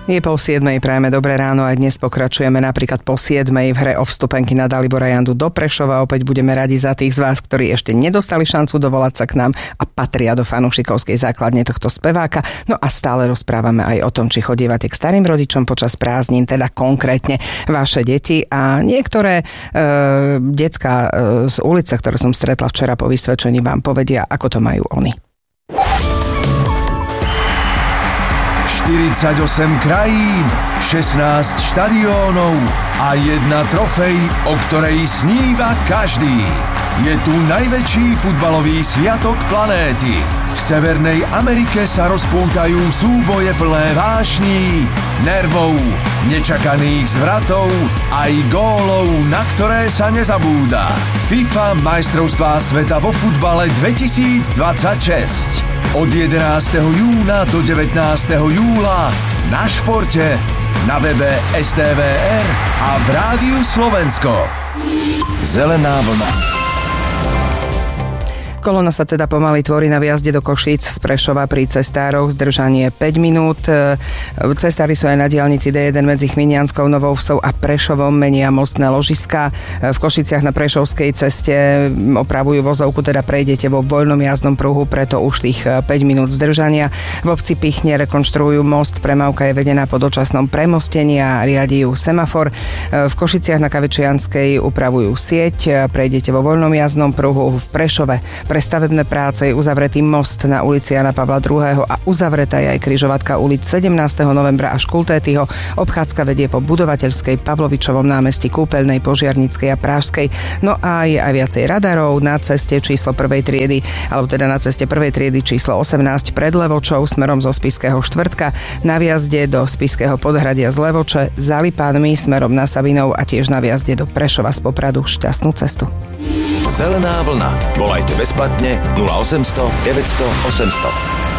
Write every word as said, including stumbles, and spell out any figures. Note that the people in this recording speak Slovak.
Je pol siedmej, prajeme dobré ráno a dnes pokračujeme napríklad po siedmej v hre o vstupenky na Dalibora Jandu do Prešova. Opäť budeme radi za tých z vás, ktorí ešte nedostali šancu dovolať sa k nám a patria do fanúšikovskej základne tohto speváka. No a stále rozprávame aj o tom, či chodívate k starým rodičom počas prázdnin, teda konkrétne vaše deti. A niektoré e, decká e, z ulice, ktoré som stretla včera po vysvedčení, vám povedia, ako to majú oni. štyridsaťosem krajín, šestnásť štadiónov a jedna trofej, o ktorej sníva každý. Je tu najväčší futbalový sviatok planéty. V Severnej Amerike sa rozpútajú súboje plné vášní, nervov, nečakaných zvratov aj gólov, na ktoré sa nezabúda. FIFA majstrovstvá sveta vo futbale dvetisícdvadsaťšesť. Od jedenásteho júna do devätnásteho júla na športe, na webe es té vé er a v Rádiu Slovensko. Zelená vlna. Kolona sa teda pomaly tvorí na vjazde do Košíc z Prešova pri cestároch, zdržanie päť minút. Cestári sú aj na diaľnici dé jeden medzi Chminianskou, Novou Vsou a Prešovom, menia mostné ložiska. V Košiciach na Prešovskej ceste opravujú vozovku, teda prejdete vo voľnom jazdnom pruhu, preto už tých päť minút zdržania. V obci Pichne rekonštruujú most, premávka je vedená po dočasnom premostení a riadi ju semafor. V Košiciach na Kavičianskej upravujú sieť, prejdete vo voľnom jazdnom pruhu. V Prešove pre stavebné práce je uzavretý most na ulici Jana Pavla druhého. a uzavretá je aj križovatka ulic sedemnásteho novembra až Kultétyho. Obchádzka vedie po Budovateľskej, Pavlovičovom námestí, Kúpeľnej, Požiarnickej a Prážskej. No a je aj viacej radarov na ceste číslo prvej triedy, alebo teda na ceste prvej triedy číslo osemnásť pred Levočou smerom zo Spišského štvrtka, na vjazde do Spišského Podhradia z Levoče, za Lipánmi smerom na Savinov a tiež na vjazde do Prešova z Popradu. Šťastnú cestu. Zelená vlna. Volajte bezplatne nula osemsto deväťsto osemsto.